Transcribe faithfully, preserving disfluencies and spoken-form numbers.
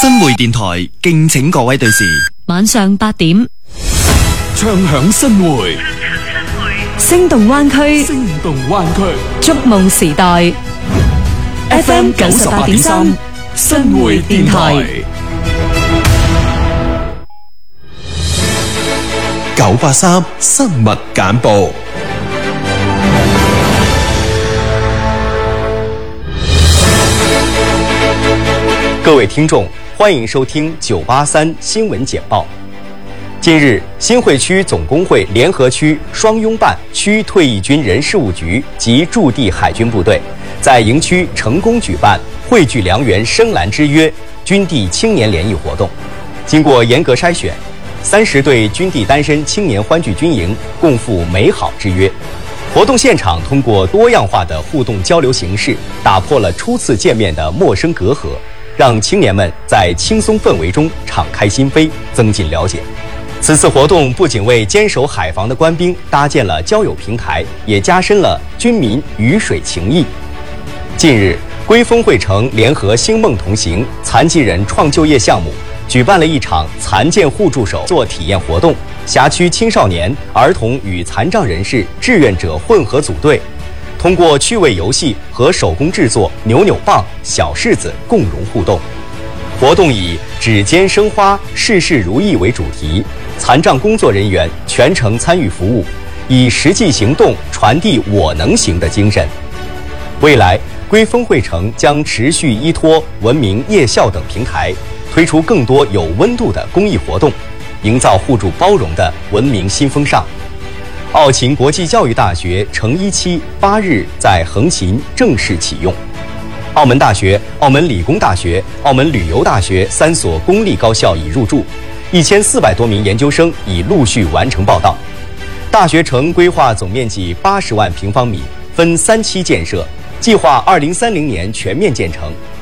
新會電台敬請各位對視。 晚上八點， 唱響新會， 聲動灣區， 聲動灣區， 觸夢時代。F M 九十八點三，新會電台。 九八三新聞簡報。 各位聽眾，歡迎收聽九八三新聞簡報。近日，新會區總工會聯合區雙擁辦區退役軍人事務局及駐地海軍部隊在營區成功舉辦匯聚良緣深藍之約軍地青年聯誼活動。經過嚴格篩選，三十對軍地單身青年歡聚軍營，共赴美好之約。活動現場通過多樣化的互動交流形式，打破了初次見面的陌生隔閡，讓青年們在輕鬆氛圍中敞開心扉，增進了解。此次活動不僅為堅守海防的官兵搭建了交友平台，也加深了軍民魚水情誼。近日，歸豐匯城聯合星夢同行殘疾人創就業項目舉辦了一場殘健互助手作體驗活動，轄區青少年、兒童與殘障人士志願者混合組隊，通過趣味遊戲和手工製作扭扭棒、小柿子共融互動。活動以指尖生花、事事如意為主題，殘障工作人員全程參與服務，以實際行動傳遞我能行的精神。未來，歸豐匯城將持續依託文明夜校等平台，推出更多有溫度的公益活動，營造互助包容的文明新風尚。澳勤國際教育大學成一期八日在橫琴正式啟用。澳門大學、澳門理工大學、澳門旅遊大學三所公立高校已入駐，一千四百多名研究生已陸續完成報到。大學城規劃總面積八十萬平方米，分三期建設，計劃二零三零年全面建成。